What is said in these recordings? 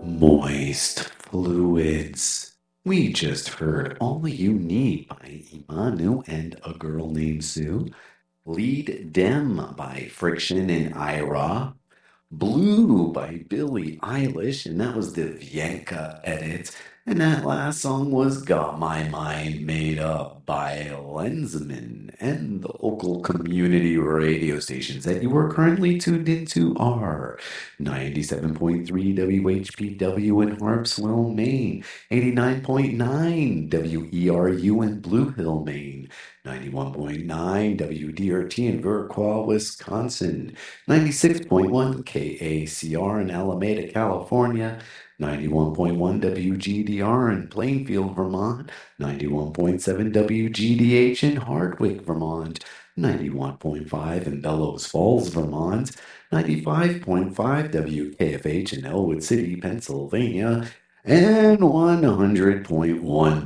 Moist Fluids. We just heard All You Need by Imanu and A Girl Named Sue. Lead Dem by Friction and Ira. Blue by Billie Eilish, and that was the Vienka edit. And that last song was Got My Mind Made Up by Lensman. And the local community radio stations that you are currently tuned into are 97.3 WHPW in Harpswell, Maine, 89.9 WERU in Blue Hill, Maine, 91.9 WDRT in Iroquois, Wisconsin, 96.1 KACR in Alameda, California, 91.1 WGDR in Plainfield, Vermont, 91.7 WGDH in Hardwick, Vermont, 91.5 in Bellows Falls, Vermont, 95.5 WKFH in Elwood City, Pennsylvania, and 100.1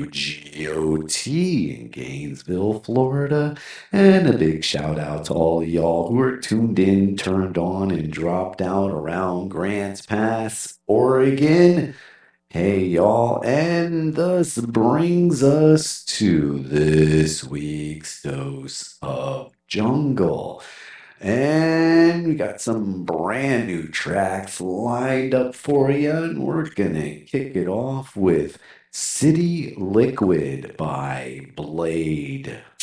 WGOT in Gainesville, Florida. And a big shout out to all of y'all who are tuned in, turned on, and dropped out around Grants Pass, Oregon. Hey, y'all, and thus brings us to this week's dose of jungle. And we got some brand new tracks lined up for you, and we're gonna kick it off with City Liquid by Blade.